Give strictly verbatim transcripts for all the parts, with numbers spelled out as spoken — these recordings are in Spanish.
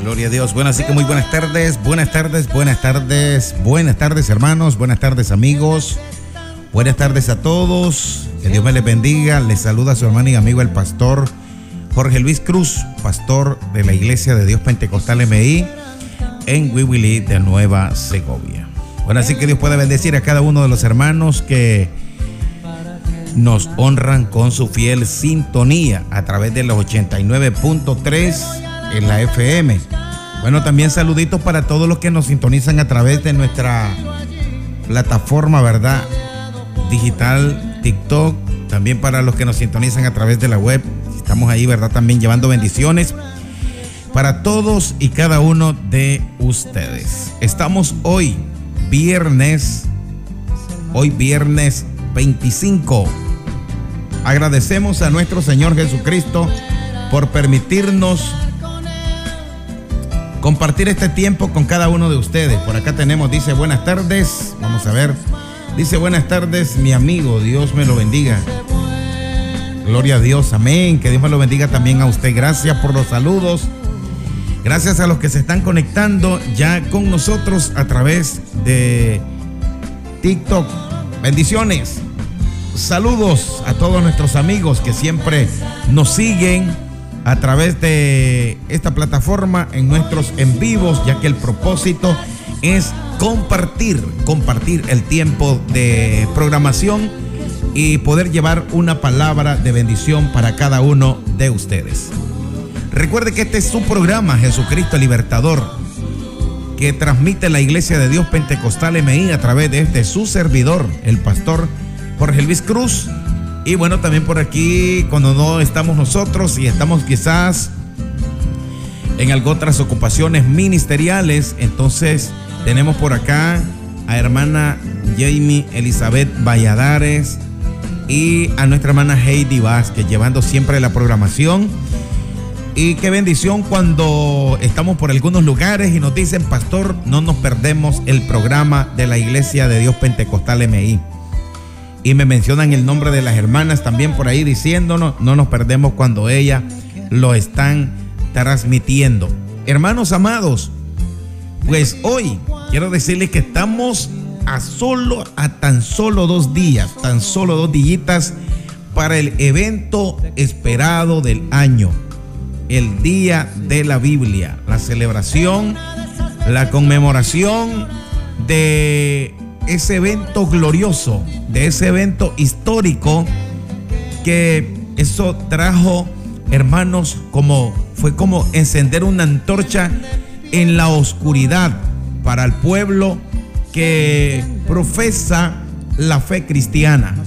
Gloria a Dios. Bueno, así que muy buenas tardes, buenas tardes, buenas tardes, buenas tardes, hermanos, buenas tardes, amigos. Buenas tardes a todos. Que Dios me les bendiga. Les saluda a su hermano y amigo el pastor Jorge Luis Cruz, pastor de la Iglesia de Dios Pentecostal M I en Huihuilí de Nueva Segovia. Bueno, así que Dios puede bendecir a cada uno de los hermanos que nos honran con su fiel sintonía a través de los ochenta y nueve punto tres en la F M. Bueno, también saluditos para todos los que nos sintonizan a través de nuestra plataforma, ¿verdad?, digital, TikTok. También para los que nos sintonizan a través de la web. Estamos ahí, ¿verdad?, también llevando bendiciones para todos y cada uno de ustedes. Estamos hoy, viernes, hoy viernes veinticinco. Agradecemos a nuestro Señor Jesucristo por permitirnos compartir este tiempo con cada uno de ustedes. Por acá tenemos, dice buenas tardes, vamos a ver, dice buenas tardes mi amigo, Dios me lo bendiga. Gloria a Dios, amén, que Dios me lo bendiga también a usted. Gracias por los saludos, gracias a los que se están conectando ya con nosotros a través de TikTok. Bendiciones, saludos a todos nuestros amigos que siempre nos siguen a través de esta plataforma en nuestros en vivos, ya que el propósito es compartir, compartir el tiempo de programación y poder llevar una palabra de bendición para cada uno de ustedes. Recuerde que este es su programa, Jesucristo Libertador, que transmite la Iglesia de Dios Pentecostal M I a través de este su servidor, el pastor Jorge Luis Cruz. Y bueno, también por aquí, cuando no estamos nosotros y estamos quizás en algo otras ocupaciones ministeriales, entonces tenemos por acá a hermana Jamie Elizabeth Valladares y a nuestra hermana Heidi Vázquez, llevando siempre la programación. Y qué bendición cuando estamos por algunos lugares y nos dicen, pastor, no nos perdemos el programa de la Iglesia de Dios Pentecostal M I. Y me mencionan el nombre de las hermanas también por ahí diciéndonos, no nos perdemos cuando ellas lo están transmitiendo. Hermanos amados, pues hoy quiero decirles que estamos a solo, a tan solo dos días, tan solo dos días para el evento esperado del año, el Día de la Biblia, la celebración, la conmemoración de ese evento glorioso, de ese evento histórico, que eso trajo, hermanos, como fue como encender una antorcha en la oscuridad para el pueblo que profesa la fe cristiana.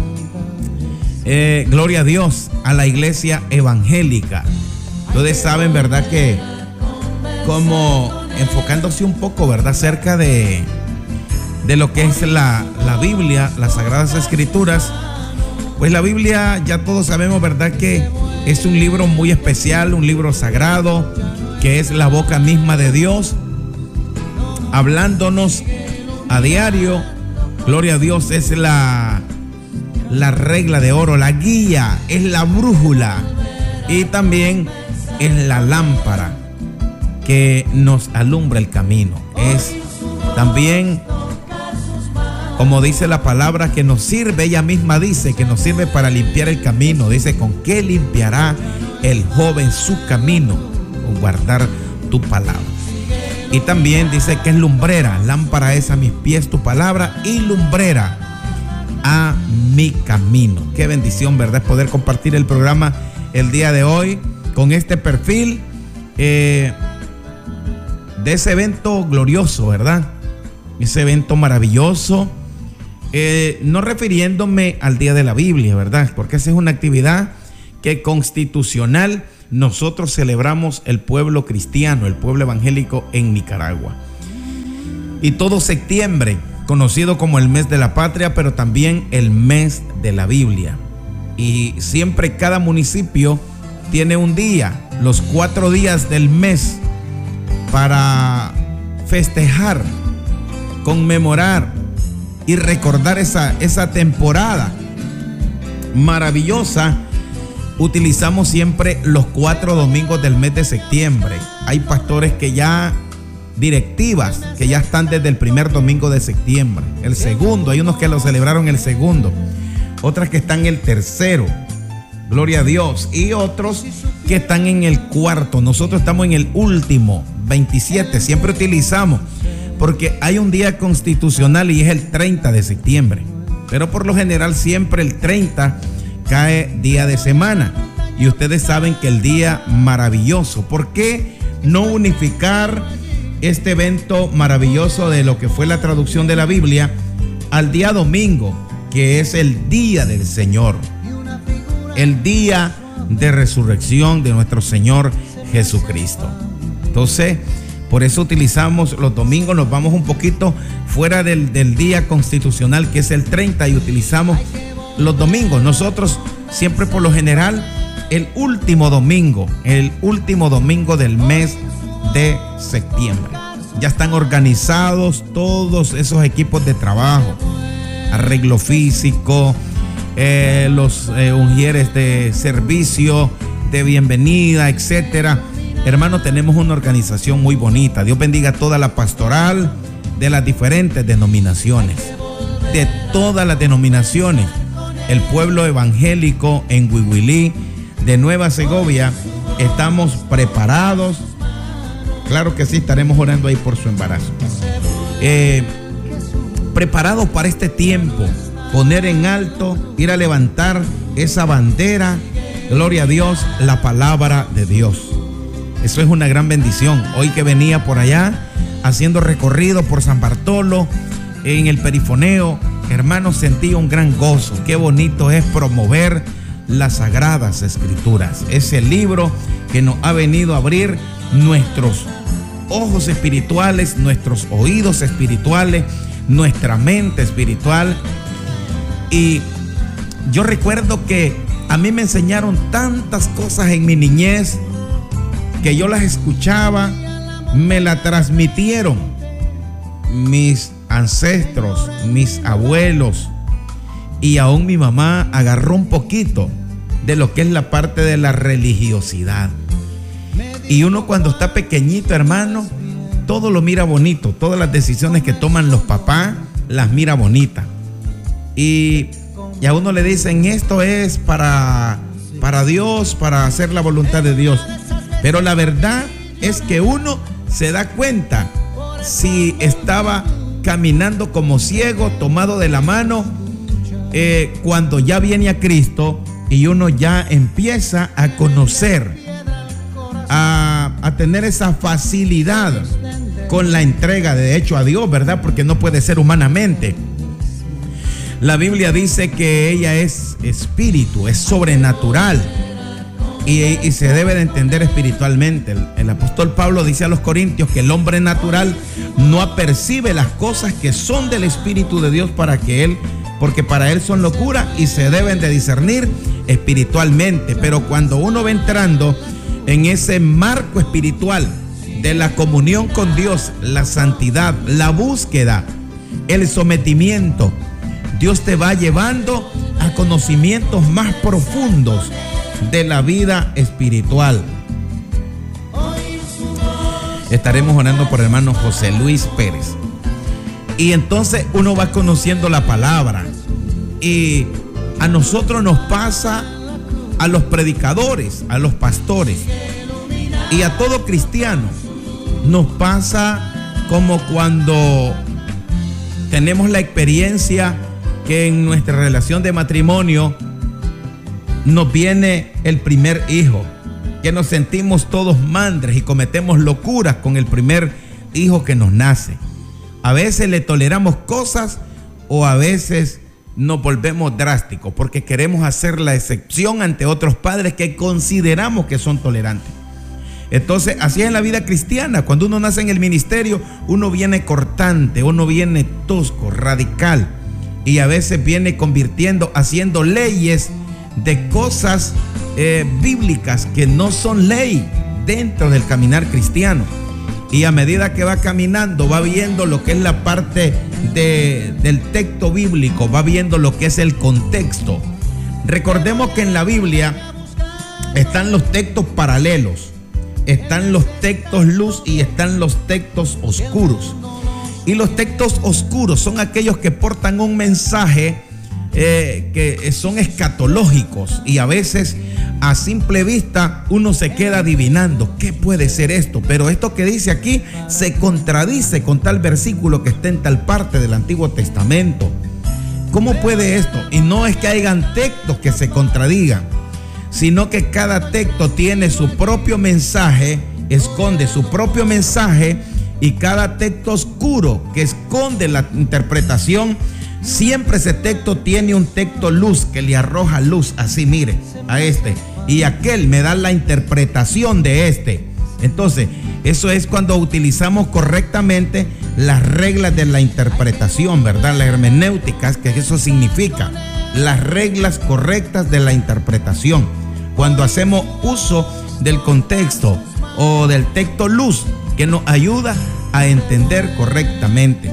Eh, gloria a Dios, a la iglesia evangélica. Ustedes saben, ¿verdad?, que como enfocándose un poco, ¿verdad?, cerca de de lo que es la, la Biblia, las Sagradas Escrituras. Pues la Biblia, ya todos sabemos, ¿verdad?, que es un libro muy especial, un libro sagrado, que es la boca misma de Dios, hablándonos a diario. Gloria a Dios, es la, la regla de oro, la guía, es la brújula y también es la lámpara que nos alumbra el camino. Es también, como dice la palabra, que nos sirve, ella misma dice que nos sirve para limpiar el camino. Dice, ¿con qué limpiará el joven su camino? Con guardar tu palabra. Y también dice que es lumbrera, lámpara es a mis pies tu palabra y lumbrera a mi camino. Qué bendición, ¿verdad?, poder compartir el programa el día de hoy con este perfil eh, de ese evento glorioso, ¿verdad? Ese evento maravilloso. Eh, no refiriéndome al Día de la Biblia, ¿verdad?, porque esa es una actividad que constitucional nosotros celebramos el pueblo cristiano, el pueblo evangélico en Nicaragua. Y todo septiembre, conocido como el mes de la patria, pero también el mes de la Biblia. Y siempre cada municipio tiene un día, los cuatro días del mes, para festejar, conmemorar y recordar esa, esa temporada maravillosa utilizamos siempre los cuatro domingos del mes de septiembre. Hay pastores que ya, directivas, que ya están desde el primer domingo de septiembre. El segundo, hay unos que lo celebraron el segundo. Otras que están el tercero. Gloria a Dios. Y otros que están en el cuarto. Nosotros estamos en el último, veintisiete. Siempre utilizamos, porque hay un día constitucional y es el treinta de septiembre. Pero por lo general siempre el treinta cae día de semana. Y ustedes saben que el día maravilloso. ¿Por qué no unificar este evento maravilloso de lo que fue la traducción de la Biblia al día domingo, que es el día del Señor? El día de resurrección de nuestro Señor Jesucristo. Entonces, por eso utilizamos los domingos, nos vamos un poquito fuera del, del día constitucional, que es el treinta, y utilizamos los domingos. Nosotros siempre, por lo general, el último domingo, el último domingo del mes de septiembre. Ya están organizados todos esos equipos de trabajo, arreglo físico, eh, los eh, ungieres de servicio, de bienvenida, etcétera. Hermano, tenemos una organización muy bonita. Dios bendiga a toda la pastoral de las diferentes denominaciones, de todas las denominaciones. El pueblo evangélico en Huihuilí de Nueva Segovia, estamos preparados. Claro que sí, estaremos orando ahí por su embarazo. Eh, preparados para este tiempo, poner en alto, ir a levantar esa bandera, gloria a Dios, la palabra de Dios. Eso es una gran bendición. Hoy que venía por allá, haciendo recorrido por San Bartolo, en el perifoneo, hermanos, sentí un gran gozo. Qué bonito es promover las Sagradas Escrituras, ese libro que nos ha venido a abrir nuestros ojos espirituales, nuestros oídos espirituales, nuestra mente espiritual. Y yo recuerdo que a mí me enseñaron tantas cosas en mi niñez que yo las escuchaba, me la transmitieron mis ancestros, mis abuelos, y aún mi mamá agarró un poquito de lo que es la parte de la religiosidad. Y uno cuando está pequeñito, hermano, todo lo mira bonito, todas las decisiones que toman los papás las mira bonitas. Y, y a uno le dicen, esto es para, para Dios, para hacer la voluntad de Dios. Pero la verdad es que uno se da cuenta si estaba caminando como ciego, tomado de la mano, eh, cuando ya viene a Cristo y uno ya empieza a conocer, a, a tener esa facilidad con la entrega de hecho a Dios, ¿verdad? Porque no puede ser humanamente. La Biblia dice que ella es espíritu, es sobrenatural. Y, y se debe de entender espiritualmente. El, el apóstol Pablo dice a los corintios que el hombre natural no apercibe las cosas que son del Espíritu de Dios para que él, porque para él son locura y se deben de discernir espiritualmente. Pero cuando uno va entrando en ese marco espiritual de la comunión con Dios, la santidad, la búsqueda, el sometimiento, Dios te va llevando a conocimientos más profundos de la vida espiritual. Estaremos orando por el hermano José Luis Pérez. Y entonces uno va conociendo la palabra. Y a nosotros nos pasa, a los predicadores, a los pastores y a todo cristiano, nos pasa como cuando tenemos la experiencia que en nuestra relación de matrimonio nos viene el primer hijo, que nos sentimos todos mandres y cometemos locuras con el primer hijo que nos nace. A veces le toleramos cosas o a veces nos volvemos drásticos porque queremos hacer la excepción ante otros padres que consideramos que son tolerantes. Entonces, así es en la vida cristiana. Cuando uno nace en el ministerio, uno viene cortante, uno viene tosco, radical, y a veces viene convirtiendo, haciendo leyes de cosas eh, bíblicas que no son ley dentro del caminar cristiano. Y a medida que va caminando, va viendo lo que es la parte de, del texto bíblico, va viendo lo que es el contexto. Recordemos que en la Biblia están los textos paralelos, están los textos luz y están los textos oscuros. Y los textos oscuros son aquellos que portan un mensaje eh, que son escatológicos, y a veces a simple vista uno se queda adivinando qué puede ser esto, pero esto que dice aquí se contradice con tal versículo que está en tal parte del Antiguo Testamento. ¿Cómo puede esto? Y no es que hayan textos que se contradigan, sino que cada texto tiene su propio mensaje, esconde su propio mensaje, y cada texto oscuro que esconde la interpretación, siempre ese texto tiene un texto luz que le arroja luz, así mire, a este, y aquel me da la interpretación de este. Entonces, eso es cuando utilizamos correctamente las reglas de la interpretación, ¿verdad? La hermenéutica, que eso significa las reglas correctas de la interpretación. Cuando hacemos uso del contexto o del texto luz que nos ayuda a entender correctamente.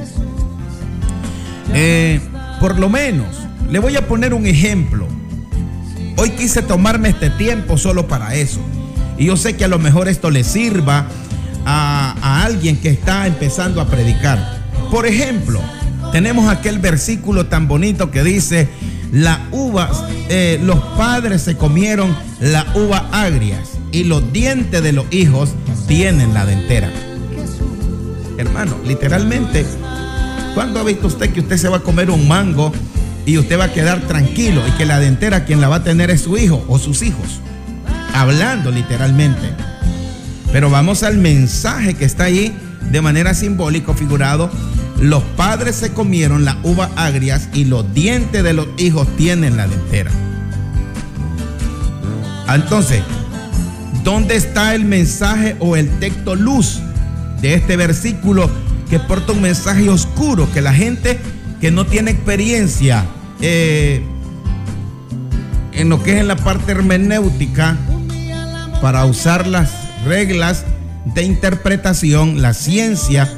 Eh, por lo menos, le voy a poner un ejemplo. Hoy quise tomarme este tiempo solo para eso. Y yo sé que a lo mejor esto le sirva a, a alguien que está empezando a predicar. Por ejemplo, tenemos aquel versículo tan bonito que dice: la uva, eh, los padres se comieron la uva agrias y los dientes de los hijos tienen la dentera. Hermano, literalmente, ¿cuándo ha visto usted que usted se va a comer un mango y usted va a quedar tranquilo y que la dentera quien la va a tener es su hijo o sus hijos? Hablando literalmente. Pero vamos al mensaje que está ahí de manera simbólica, figurado: los padres se comieron las uvas agrias y los dientes de los hijos tienen la dentera. Entonces, ¿dónde está el mensaje o el texto luz de este versículo que porta un mensaje oscuro que la gente que no tiene experiencia eh, en lo que es en la parte hermenéutica para usar las reglas de interpretación, la ciencia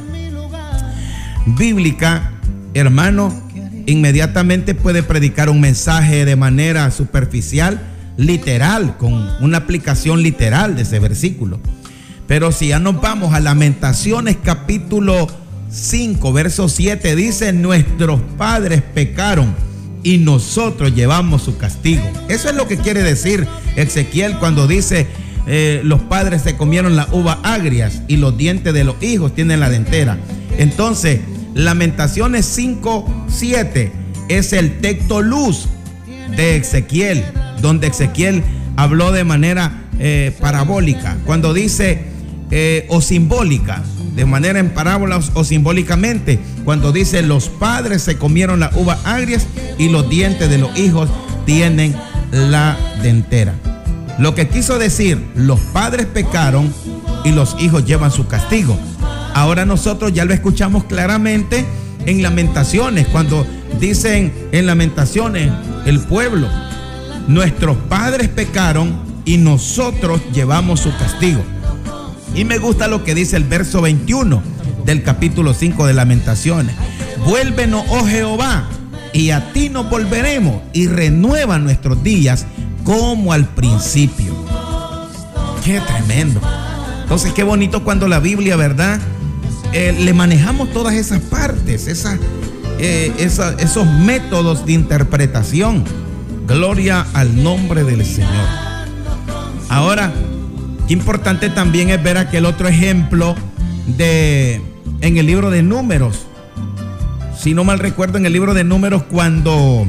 bíblica, hermano, inmediatamente puede predicar un mensaje de manera superficial, literal, con una aplicación literal de ese versículo? Pero si ya nos vamos a Lamentaciones capítulo cinco, verso siete, dice: nuestros padres pecaron y nosotros llevamos su castigo. Eso es lo que quiere decir Ezequiel cuando dice: eh, los padres se comieron las uvas agrias y los dientes de los hijos tienen la dentera. Entonces, Lamentaciones cinco, siete es el texto luz de Ezequiel, donde Ezequiel habló de manera eh, parabólica, cuando dice eh, o simbólica, de manera en parábolas o simbólicamente, cuando dice: los padres se comieron las uvas agrias y los dientes de los hijos tienen la dentera. Lo que quiso decir: los padres pecaron y los hijos llevan su castigo. Ahora nosotros ya lo escuchamos claramente en Lamentaciones, cuando dicen en Lamentaciones el pueblo: nuestros padres pecaron y nosotros llevamos su castigo. Y me gusta lo que dice el verso veintiuno del capítulo cinco de Lamentaciones: vuélvenos, oh Jehová, y a ti nos volveremos, y renueva nuestros días como al principio. Qué tremendo. Entonces, qué bonito cuando la Biblia, ¿verdad? Eh, le manejamos todas esas partes, esa, eh, esa, esos métodos de interpretación. Gloria al nombre del Señor. Ahora, qué importante también es ver aquel otro ejemplo de en el libro de Números. Si no mal recuerdo, en el libro de Números, cuando,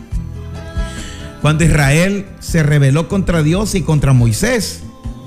cuando Israel se rebeló contra Dios y contra Moisés,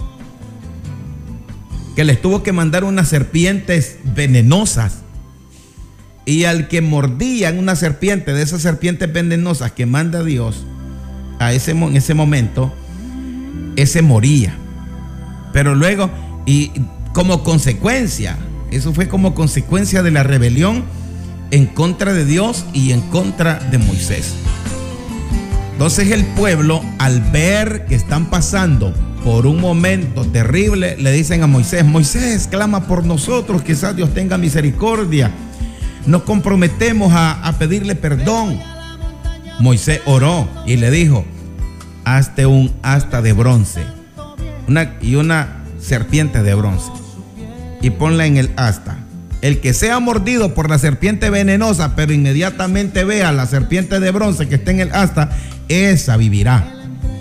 que les tuvo que mandar unas serpientes venenosas, y al que mordían una serpiente de esas serpientes venenosas que manda Dios, a ese, en ese momento, ese moría. Pero luego, y como consecuencia, eso fue como consecuencia de la rebelión en contra de Dios y en contra de Moisés. Entonces el pueblo, al ver que están pasando por un momento terrible, le dicen a Moisés: Moisés, clama por nosotros, quizás Dios tenga misericordia. Nos comprometemos a, a pedirle perdón. Moisés oró y le dijo: hazte un asta de bronce una, y una serpiente de bronce y ponla en el asta. El que sea mordido por la serpiente venenosa, pero inmediatamente vea la serpiente de bronce que está en el asta, esa vivirá.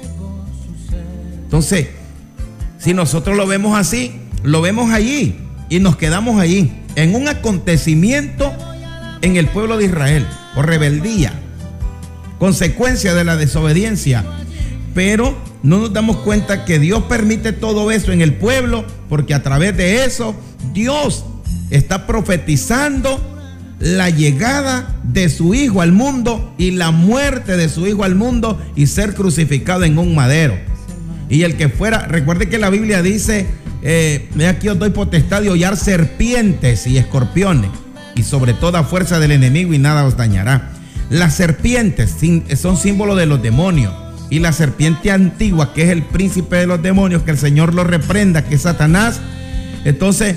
Entonces, si nosotros lo vemos así, lo vemos allí y nos quedamos allí, en un acontecimiento en el pueblo de Israel, por rebeldía, consecuencia de la desobediencia. Pero no nos damos cuenta que Dios permite todo eso en el pueblo, porque a través de eso Dios está profetizando la llegada de su hijo al mundo y la muerte de su hijo al mundo y ser crucificado en un madero. Y el que fuera, recuerde que la Biblia dice, eh, aquí os doy potestad de hollar serpientes y escorpiones y sobre toda fuerza del enemigo y nada os dañará. Las serpientes son símbolo de los demonios, y la serpiente antigua, que es el príncipe de los demonios, que el Señor lo reprenda, que es Satanás. Entonces,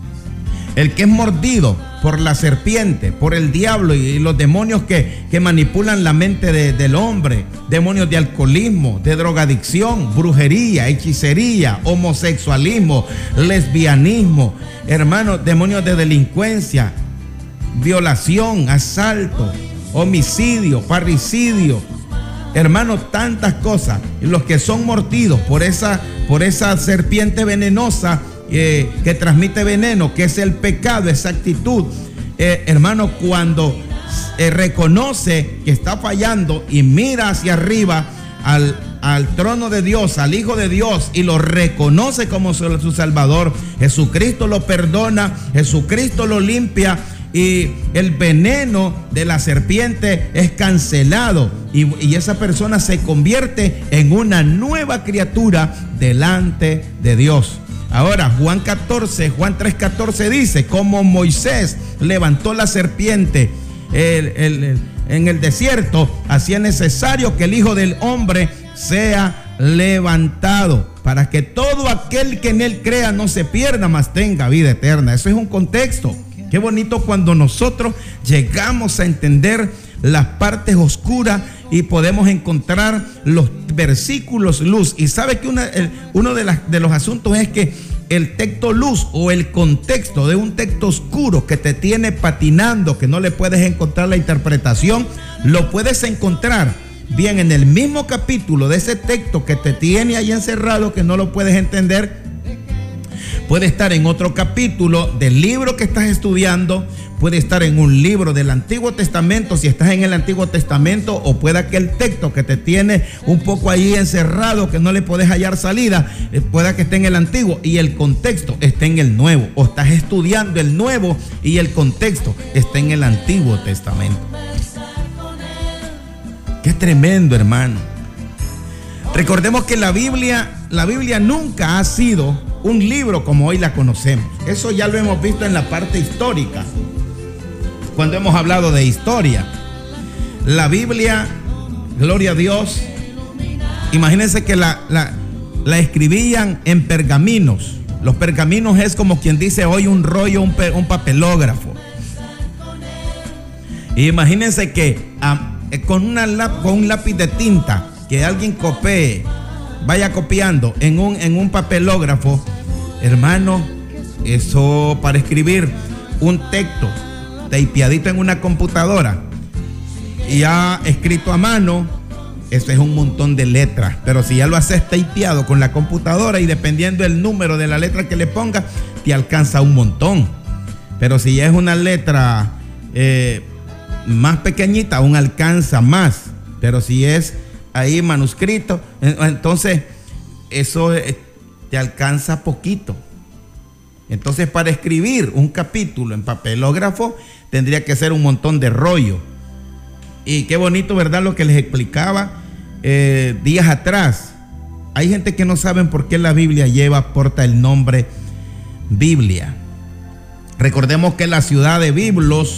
el que es mordido por la serpiente, por el diablo y los demonios que, que manipulan la mente de, del hombre, demonios de alcoholismo, de drogadicción, brujería, hechicería, homosexualismo, lesbianismo, hermanos, demonios de delincuencia, violación, asalto, homicidio, parricidio, hermanos, tantas cosas. Los que son mordidos por esa, por esa serpiente venenosa, Eh, que transmite veneno, que es el pecado, esa actitud, eh, hermano, cuando eh, reconoce que está fallando y mira hacia arriba al, al trono de Dios, al Hijo de Dios, y lo reconoce como su, su Salvador, Jesucristo lo perdona, Jesucristo lo limpia, y el veneno de la serpiente es cancelado, y, y esa persona se convierte en una nueva criatura delante de Dios. Ahora, Juan catorce, Juan tres catorce dice, como Moisés levantó la serpiente el, el, el, en el desierto, así es necesario que el Hijo del Hombre sea levantado, para que todo aquel que en él crea no se pierda, mas tenga vida eterna. Eso es un contexto. Qué bonito cuando nosotros llegamos a entender las partes oscuras y podemos encontrar los versículos luz. Y sabe que una, el, uno de, las, de los asuntos es que el texto luz o el contexto de un texto oscuro que te tiene patinando, que no le puedes encontrar la interpretación, lo puedes encontrar bien en el mismo capítulo de ese texto que te tiene ahí encerrado, que no lo puedes entender. Puede estar en otro capítulo del libro que estás estudiando, puede estar en un libro del Antiguo Testamento, si estás en el Antiguo Testamento, o puede aquel texto que te tiene un poco ahí encerrado, que no le puedes hallar salida, pueda que esté en el Antiguo y el contexto esté en el Nuevo, o estás estudiando el Nuevo y el contexto está en el Antiguo Testamento. Qué tremendo, hermano. Recordemos que la Biblia, la Biblia nunca ha sido un libro como hoy la conocemos. Eso ya lo hemos visto en la parte histórica, cuando hemos hablado de historia. La Biblia, gloria a Dios, imagínense que la, la, la escribían en pergaminos. Los pergaminos es como quien dice hoy un rollo, un, un papelógrafo. Y imagínense que ah, con, una, con un lápiz de tinta que alguien copie, vaya copiando en un, en un papelógrafo, hermano, eso para escribir un texto taipeadito en una computadora y ya escrito a mano, eso es un montón de letras. Pero si ya lo haces taipeado con la computadora y dependiendo del número de la letra que le pongas, te alcanza un montón. Pero si ya es una letra eh, más pequeñita, aún alcanza más. Pero si es ahí manuscrito, entonces eso te alcanza poquito. Entonces, para escribir un capítulo en papelógrafo tendría que ser un montón de rollo. Y qué bonito, ¿verdad? Lo que les explicaba eh, días atrás. Hay gente que no saben por qué la Biblia lleva, porta el nombre Biblia. Recordemos que la ciudad de Biblos